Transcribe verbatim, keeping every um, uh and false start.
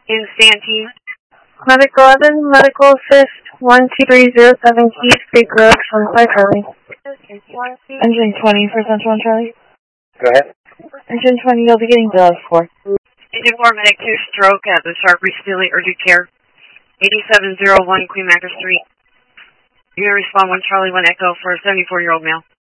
in Santee. Medical eleven, medical assist, one two three zero seven Keys Creek Road, twenty-five Charlie. Engine twenty for Central and Charlie. Go ahead. Engine twenty, you'll be getting billed for. Engine four, medic two, stroke at the Sharp Steely Urgent Care, eighty-seven oh one Queen Macker Street. You're going to respond one Charlie, one Echo for a seventy-four-year-old male.